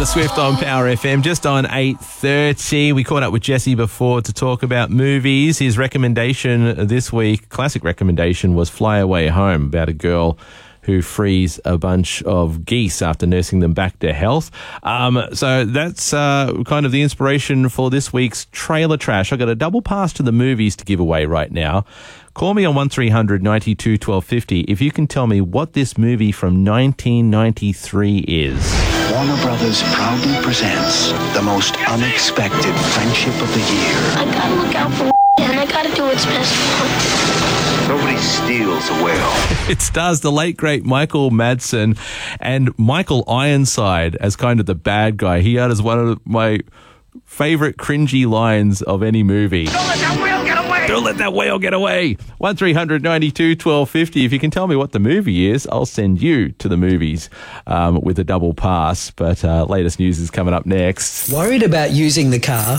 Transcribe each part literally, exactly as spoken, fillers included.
Taylor Swift on Power F M, just on eight thirty. We caught up with Jesse before to talk about movies. His recommendation this week, classic recommendation, was Fly Away Home, about a girl who frees a bunch of geese after nursing them back to health. Um, so that's uh, kind of the inspiration for this week's Trailer Trash. I've got a double pass to the movies to give away right now. Call me on one three hundred ninety-two twelve fifty if you can tell me what this movie from nineteen ninety-three is. Warner Brothers proudly presents the most unexpected friendship of the year. I gotta look out for and I gotta do what's best for him. Nobody steals a whale. It stars the late, great Michael Madsen and Michael Ironside as kind of the bad guy. He utters one of my favourite cringy lines of any movie. Don't let that whale get away! Don't let that whale get away! one three hundred ninety-two twelve fifty. If you can tell me what the movie is, I'll send you to the movies um, with a double pass. But uh, latest news is coming up next. Worried about using the car?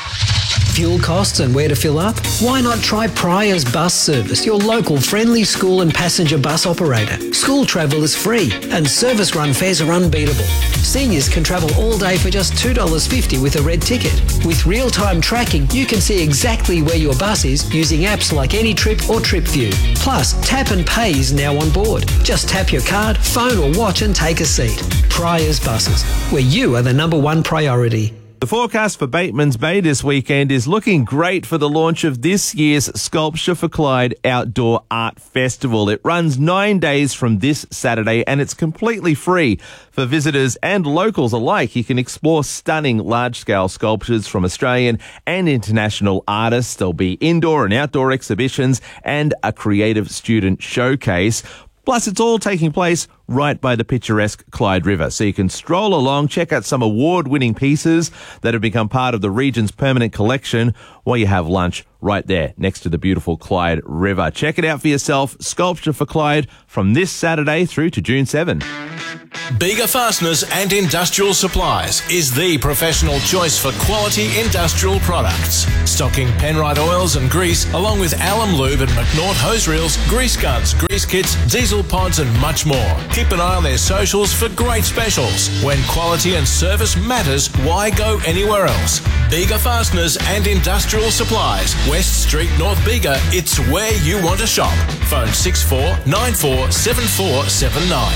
Fuel costs and where to fill up? Why not try Pryor's Bus Service, your local friendly school and passenger bus operator? School travel is free and service run fares are unbeatable. Seniors can travel all day for just two dollars fifty with a red ticket. With real-time tracking, you can see exactly where your bus is using apps like AnyTrip or TripView. Plus, tap and pay is now on board. Just tap your card, phone or watch and take a seat. Pryor's Buses, where you are the number one priority. The forecast for Bateman's Bay this weekend is looking great for the launch of this year's Sculpture for Clyde Outdoor Art Festival. It runs nine days from this Saturday and it's completely free for visitors and locals alike. You can explore stunning large-scale sculptures from Australian and international artists. There'll be indoor and outdoor exhibitions and a creative student showcase. Plus, it's all taking place right by the picturesque Clyde River. So you can stroll along, check out some award-winning pieces that have become part of the region's permanent collection, while you have lunch right there next to the beautiful Clyde River. Check it out for yourself. Sculpture for Clyde from this Saturday through to June seventh. Bega Fasteners and Industrial Supplies is the professional choice for quality industrial products. Stocking Penrite oils and grease, along with Alum Lube and McNaught hose reels, grease guns, grease kits, diesel pods and much more. Keep an eye on their socials for great specials. When quality and service matters, why go anywhere else? Bega Fasteners and Industrial Supplies, West Street, North Bega. It's where you want to shop. Phone six four nine four seven four seven nine.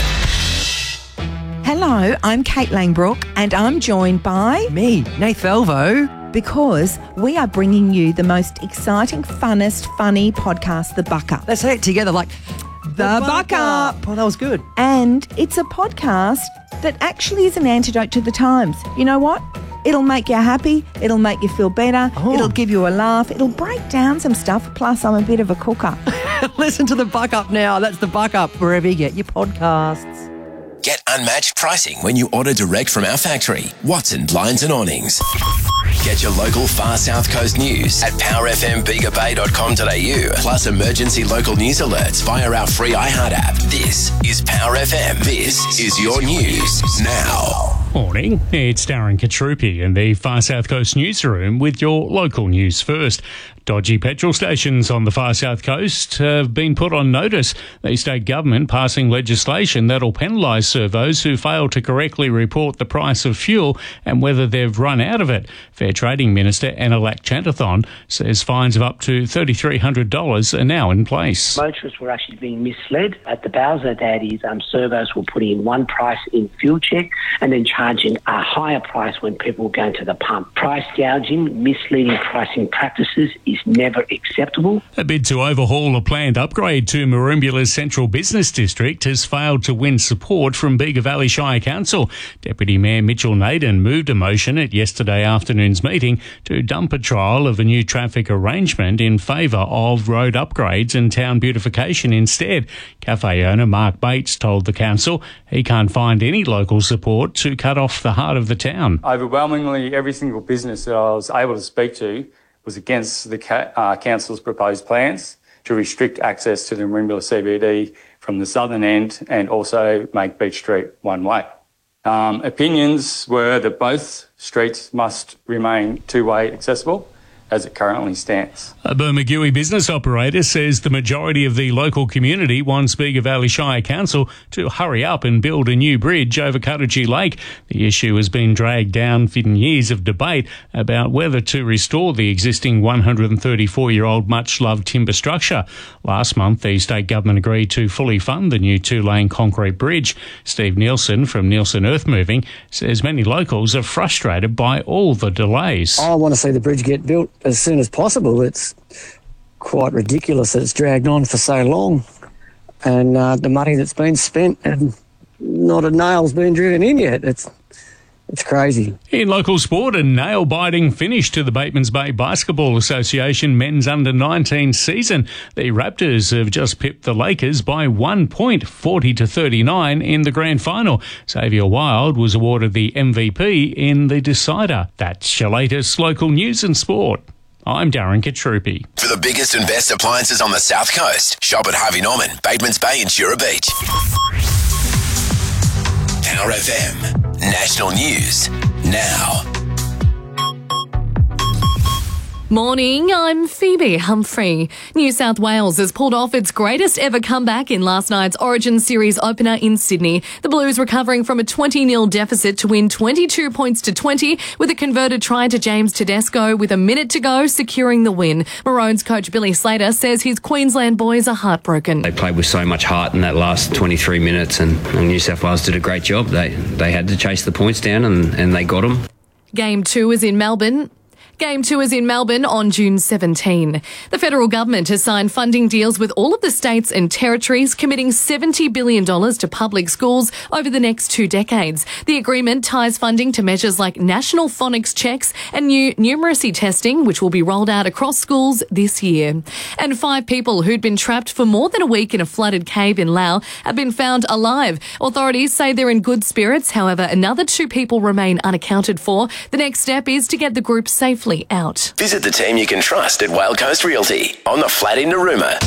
Hello, I'm Kate Langbrook and I'm joined by... Me, Nath Elvo. Because we are bringing you the most exciting, funnest, funny podcast, The Buck Up. Let's say it together like... The, the Buck, Buck Up. Up. Oh, that was good. And it's a podcast that actually is an antidote to the times. You know what? It'll make you happy. It'll make you feel better. Oh. It'll give you a laugh. It'll break down some stuff. Plus, I'm a bit of a cooker. Listen to The Buck Up now. That's The Buck Up, wherever you get your podcasts. Get unmatched pricing when you order direct from our factory, Watson Blinds and Awnings. Get your local Far South Coast news at power f m bega bay dot com dot a u, plus emergency local news alerts via our free iHeart app. This is Power F M. This is your news now. Morning, it's Darren Katrupi in the Far South Coast newsroom with your local news first. Dodgy petrol stations on the Far South Coast have been put on notice. The state government passing legislation that'll penalise servos who fail to correctly report the price of fuel and whether they've run out of it. Fair Trading Minister Anna Lack-Chantathon says fines of up to three thousand three hundred dollars are now in place. Motorists were actually being misled. At the Bowser, that is, um, servos were putting in one price in fuel check and then charging a higher price when people were going to the pump. Price gouging, misleading pricing practices is never acceptable. A bid to overhaul a planned upgrade to Maroomba's Central Business District has failed to win support from Bega Valley Shire Council. Deputy Mayor Mitchell Naden moved a motion at yesterday afternoon's meeting to dump a trial of a new traffic arrangement in favour of road upgrades and town beautification instead. Cafe owner Mark Bates told the council he can't find any local support to cut off the heart of the town. Overwhelmingly, every single business that I was able to speak to was against the ca- uh, council's proposed plans to restrict access to the Maroomba C B D from the southern end and also make Beach Street one way. Um, opinions were that both streets must remain two-way accessible as it currently stands. A Bermagui business operator says the majority of the local community wants Bega Valley Shire Council to hurry up and build a new bridge over Cuttagee Lake. The issue has been dragged down in years of debate about whether to restore the existing one hundred thirty-four-year-old much-loved timber structure. Last month, the state government agreed to fully fund the new two-lane concrete bridge. Steve Nielsen from Nielsen Earthmoving says many locals are frustrated by all the delays. I want to see the bridge get built as soon as possible. It's quite ridiculous that it's dragged on for so long, and uh, the money that's been spent and not a nail's been driven in yet. It's It's crazy. In local sport, a nail-biting finish to the Batemans Bay Basketball Association men's under nineteen season. The Raptors have just pipped the Lakers by one point, forty to thirty-nine in the grand final. Xavier Wild was awarded the M V P in the decider. That's your latest local news and sport. I'm Darren Katrupi. For the biggest and best appliances on the South Coast, shop at Harvey Norman, Batemans Bay and Jura Beach. Power F M. National News now. Morning, I'm Phoebe Humphrey. New South Wales has pulled off its greatest ever comeback in last night's Origin Series opener in Sydney. The Blues recovering from a twenty nil deficit to win twenty-two points to twenty with a converted try to James Tedesco with a minute to go, securing the win. Maroons coach Billy Slater says his Queensland boys are heartbroken. They played with so much heart in that last twenty-three minutes, and, and New South Wales did a great job. They they had to chase the points down, and, and they got them. Game two is in Melbourne. Game two is in Melbourne on June seventeenth. The federal government has signed funding deals with all of the states and territories, committing seventy billion dollars to public schools over the next two decades. The agreement ties funding to measures like national phonics checks and new numeracy testing, which will be rolled out across schools this year. And five people who'd been trapped for more than a week in a flooded cave in Laos have been found alive. Authorities say they're in good spirits. However, another two people remain unaccounted for. The next step is to get the group safely out. Visit the team you can trust at Whale Coast Realty on the flat in Narooma.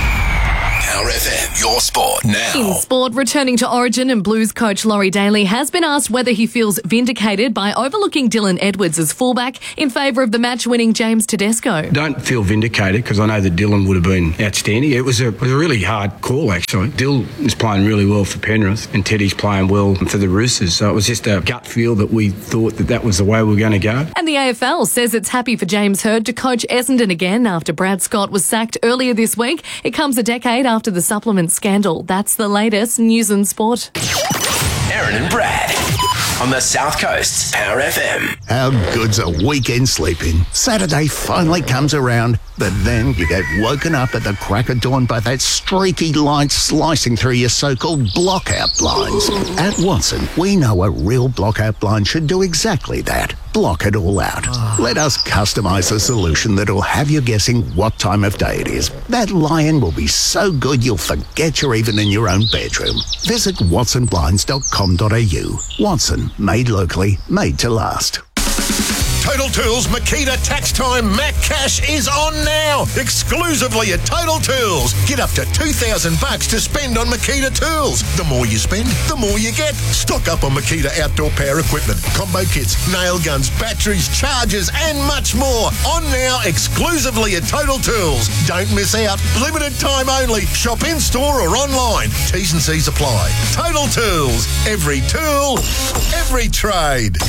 Power F M, your sport now. In sport, returning to Origin, and Blues coach Laurie Daly has been asked whether he feels vindicated by overlooking Dylan Edwards as fullback in favour of the match-winning James Tedesco. Don't feel vindicated because I know that Dylan would have been outstanding. It was a, it was a really hard call, actually. Dill is playing really well for Penrith and Teddy's playing well for the Roosters, so it was just a gut feel that we thought that that was the way we were going to go. And the A F L says it's happy for James Hird to coach Essendon again after Brad Scott was sacked earlier this week. It comes a decade after the supplement scandal. That's the latest news and sport. Aaron and Brad on the South Coast's Power F M. How good's a weekend sleeping? Saturday finally comes around, but then you get woken up at the crack of dawn by that streaky light slicing through your so-called blockout blinds. At Watson, we know a real blockout blind should do exactly that. Block it all out. Let us customise a solution that'll have you guessing what time of day it is. That lion will be so good you'll forget you're even in your own bedroom. Visit watson blinds dot com dot a u. Watson, made locally, made to last. Total Tools Makita Tax Time Mac Cash is on now, exclusively at Total Tools. Get up to two thousand bucks to spend on Makita tools. The more you spend, the more you get. Stock up on Makita outdoor power equipment, combo kits, nail guns, batteries, chargers, and much more. On now, exclusively at Total Tools. Don't miss out. Limited time only. Shop in store or online. T's and C's apply. Total Tools. Every tool, every trade.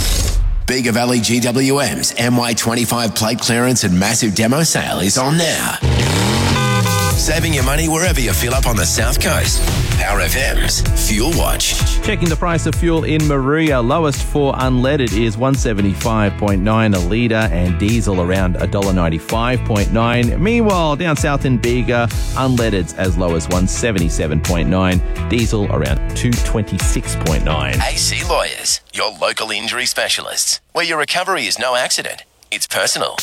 Bega Valley G W M's M Y twenty-five plate clearance and massive demo sale is on now. Saving your money wherever you fill up on the South Coast. Power F M's Fuel Watch. Checking the price of fuel in Maruya. Lowest for unleaded is one seventy-five point nine a litre and diesel around one dollar ninety-five point nine. Meanwhile, down south in Bega, unleaded's as low as one seventy-seven point nine. Diesel around two twenty-six point nine. A C Lawyers, your local injury specialists, where your recovery is no accident, it's personal.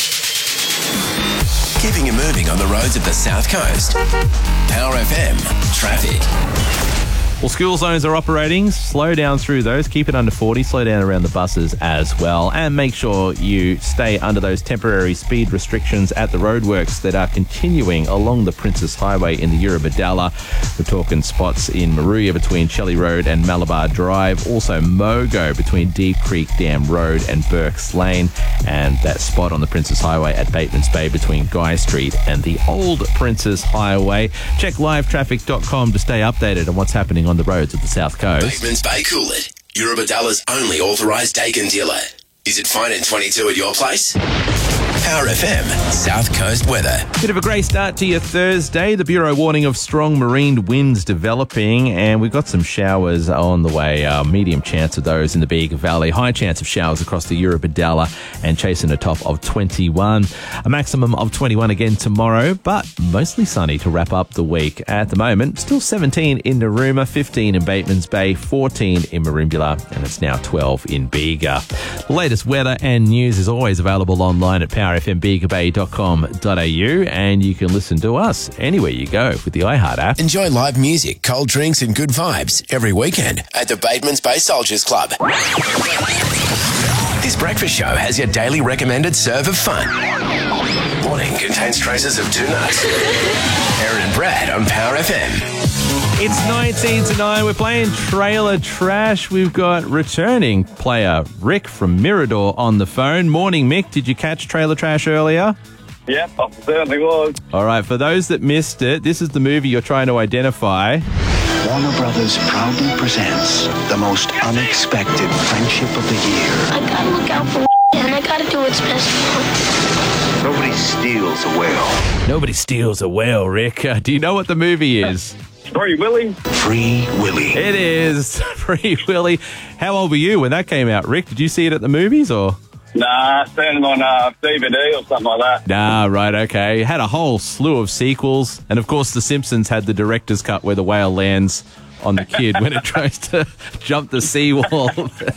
Keeping you moving on the roads of the South Coast. Power F M Traffic. Well, school zones are operating. Slow down through those. Keep it under forty. Slow down around the buses as well. And make sure you stay under those temporary speed restrictions at the roadworks that are continuing along the Princess Highway in the Eurobodalla. We're talking spots in Maruya between Shelley Road and Malabar Drive. Also Mogo between Deep Creek Dam Road and Burks Lane. And that spot on the Princess Highway at Bateman's Bay between Guy Street and the Old Princess Highway. Check live traffic dot com to stay updated on what's happening on the roads of the South Coast. Bateman's Bay Coolid, Eurobodalla's only authorised Dakin dealer. Is it fine in twenty-two at your place? Power F M, South Coast weather. Bit of a grey start to your Thursday. The Bureau warning of strong marine winds developing, and we've got some showers on the way. Uh, medium chance of those in the Bega Valley. High chance of showers across the Eurobodalla and chasing a top of twenty-one. A maximum of twenty-one again tomorrow, but mostly sunny to wrap up the week. At the moment, still seventeen in Narooma, fifteen in Bateman's Bay, fourteen in Merimbula, and it's now twelve in Bega. The latest weather and news is always available online at power f m bega bay dot com dot a u, and you can listen to us anywhere you go with the iHeart app. Enjoy live music, cold drinks and good vibes every weekend at the Bateman's Bay Soldiers Club. This breakfast show has your daily recommended serve of fun. Morning contains traces of two nuts. Aaron and Brad on Power F M. It's nineteen to nine. We're playing Trailer Trash. We've got returning player Rick from Mirador on the phone. Morning, Mick. Did you catch Trailer Trash earlier? Yep, I certainly was. All right, for those that missed it, this is the movie you're trying to identify. Warner Brothers proudly presents the most unexpected friendship of the year. I gotta look out for and I gotta do what's best for him. Nobody steals a whale. Nobody steals a whale, Rick. Uh, do you know what the movie is? Free Willy. Free Willy. It is Free Willy. How old were you when that came out, Rick? Did you see it at the movies or? Nah, standing on uh, D V D or something like that. Nah, right, okay. Had a whole slew of sequels. And, of course, The Simpsons had the director's cut where the whale lands on the kid when it tries to jump the seawall.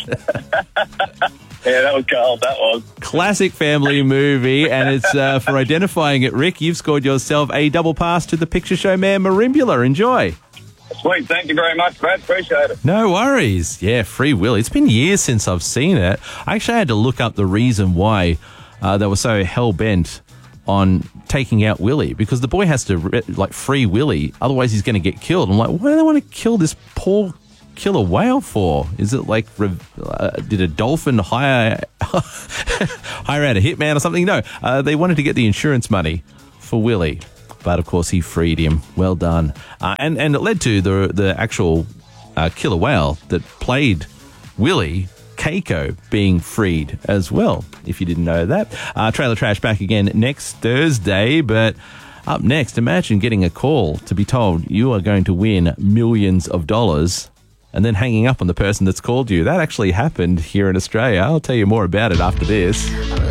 Yeah, that was cold, that was. Classic family movie, and it's uh, for identifying it, Rick, you've scored yourself a double pass to the Picture Show Man Merimbula. Enjoy. Sweet, thank you very much, Brad. Appreciate it. No worries. Yeah, Free Willy. It's been years since I've seen it. I actually had to look up the reason why uh, they were so hell-bent on taking out Willy, because the boy has to, like, free Willy, otherwise he's going to get killed. I'm like, why do they want to kill this poor killer whale for? Is it like, uh, did a dolphin hire hire out a hitman or something? No, uh, they wanted to get the insurance money for Willy. But, of course, he freed him. Well done. Uh, and, and it led to the the actual uh, killer whale that played Willy, Keiko, being freed as well, if you didn't know that. Uh, Trailer Trash back again next Thursday. But up next, imagine getting a call to be told you are going to win millions of dollars and then hanging up on the person that's called you. That actually happened here in Australia. I'll tell you more about it after this.